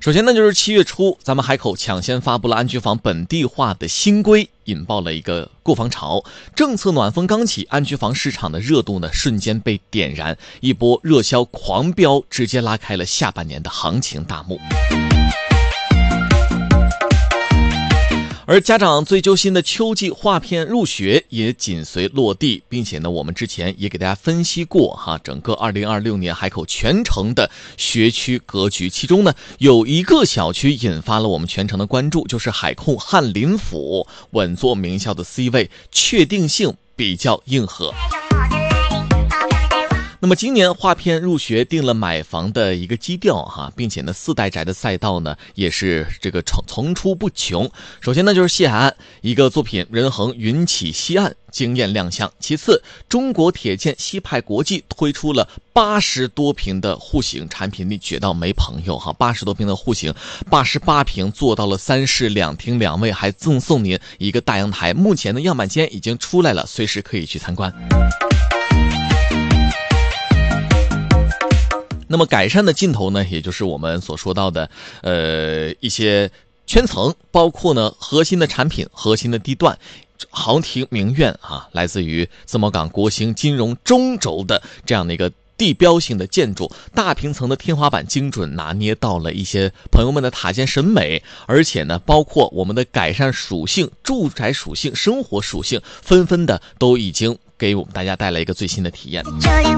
首先呢，就是7月初，咱们海口抢先发布了安居房本地化的新规，引爆了一个购房潮。政策暖风刚起，安居房市场的热度呢瞬间被点燃，一波热销狂飙，直接拉开了下半年的行情大幕。而家长最揪心的秋季划片入学也紧随落地，并且呢，我们之前也给大家分析过整个2026年海口全城的学区格局，其中呢有一个小区引发了我们全城的关注，就是海控翰林府稳坐名校的 C 位，确定性比较硬核。那么今年划片入学定了买房的一个基调并且呢4代宅的赛道呢也是这个层出不穷。首先呢就是西海岸一个作品仁恒云起西岸惊艳亮相，其次中国铁建西派国际推出了80多平的户型，产品力绝到没朋友80多平的户型，88平做到了3室2厅2卫，还赠送您一个大阳台。目前的样板间已经出来了，随时可以去参观。那么改善的尽头呢，也就是我们所说到的一些圈层，包括呢核心的产品、核心的地段。豪庭名苑来自于自贸港国兴金融中轴的这样的一个地标性的建筑，大平层的天花板精准拿捏到了一些朋友们的塔尖审美，而且呢包括我们的改善属性、住宅属性、生活属性，纷纷的都已经给我们大家带来一个最新的体验。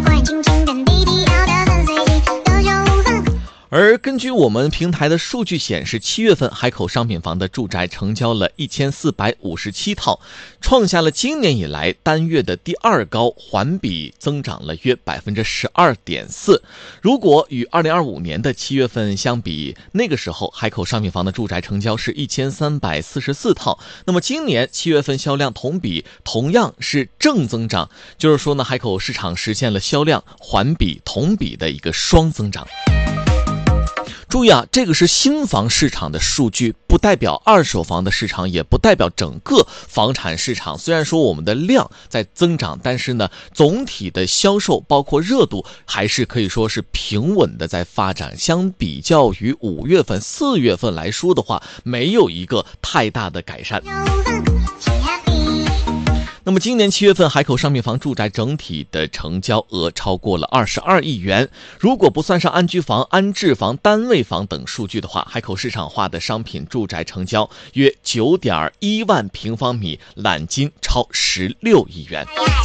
而根据我们平台的数据显示，7月份海口商品房的住宅成交了1457套，创下了今年以来单月的第2高，环比增长了约 12.4%。 如果与2025年的7月份相比，那个时候海口商品房的住宅成交是1344套，那么今年7月份销量同比同样是正增长，就是说呢，海口市场实现了销量环比同比的一个双增长。注意这个是新房市场的数据，不代表二手房的市场，也不代表整个房产市场。虽然说我们的量在增长，但是呢，总体的销售包括热度还是可以说是平稳的在发展。相比较于5月份、4月份来说的话，没有一个太大的改善。那么今年7月份海口商品房住宅整体的成交额超过了22亿元，如果不算上安居房、安置房、单位房等数据的话，海口市场化的商品住宅成交约 9.1 万平方米，揽金超16亿元。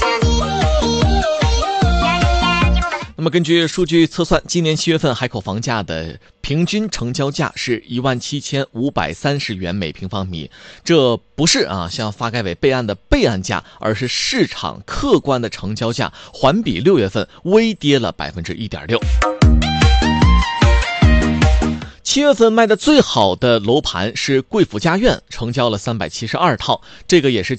那么根据数据测算，今年7月份海口房价的平均成交价是17530元每平方米，这不是像发改委备案的备案价，而是市场客观的成交价，环比6月份微跌了 1.6%。7月份卖的最好的楼盘是贵府家苑，成交了372套，这个也是